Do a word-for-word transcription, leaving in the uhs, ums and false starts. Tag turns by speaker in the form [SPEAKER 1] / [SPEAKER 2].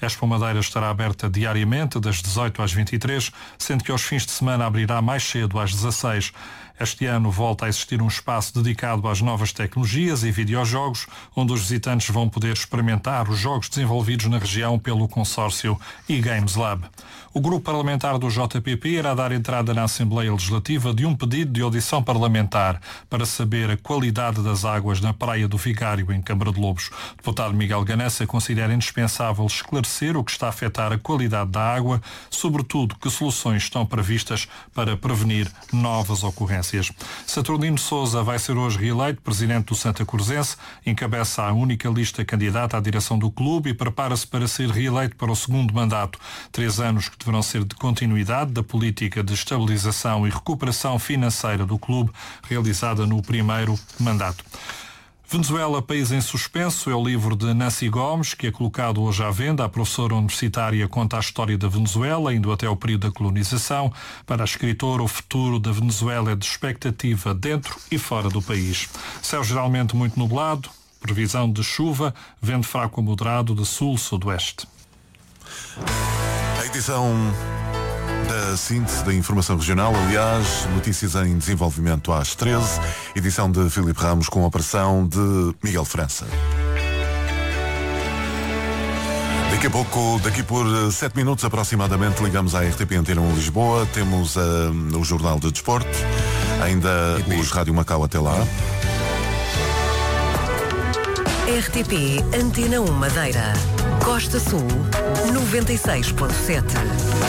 [SPEAKER 1] A Expo Madeira estará aberta diariamente das dezoito às vinte e três, sendo que aos fins de semana abrirá mais cedo às dezasseis. Este ano volta a existir um espaço dedicado às novas tecnologias e videojogos, onde os visitantes vão poder experimentar os jogos desenvolvidos na região pelo consórcio eGames Lab. O grupo parlamentar do J P P irá dar entrada na Assembleia Legislativa de um pedido de audição parlamentar para saber a qualidade das águas na Praia do Vigário, em Câmara de Lobos. O deputado Miguel Ganessa considera indispensável esclarecer o que está a afetar a qualidade da água, sobretudo que soluções estão previstas para prevenir novas ocorrências. Saturnino Sousa vai ser hoje reeleito presidente do Santa Cruzense, encabeça a única lista candidata à direção do clube e prepara-se para ser reeleito para o segundo mandato. Três anos que deverão ser de continuidade da política de estabilização e recuperação financeira do clube, realizada no primeiro mandato. Venezuela, país em suspenso, é o livro de Nancy Gomes, que é colocado hoje à venda. A professora universitária conta a história da Venezuela, indo até o período da colonização. Para a escritora, o futuro da Venezuela é de expectativa dentro e fora do país. Céu geralmente muito nublado, previsão de chuva, vento fraco a moderado de sul-sudoeste.
[SPEAKER 2] A edição da síntese da informação regional, aliás, notícias em desenvolvimento às treze, edição de Filipe Ramos com a operação de Miguel França. Daqui a pouco, daqui por sete minutos aproximadamente, ligamos à R T P Antena um Lisboa, temos uh, o Jornal de Desporto, ainda os Rádio Macau até lá.
[SPEAKER 3] R T P Antena um Madeira, Costa Sul, noventa e seis ponto sete.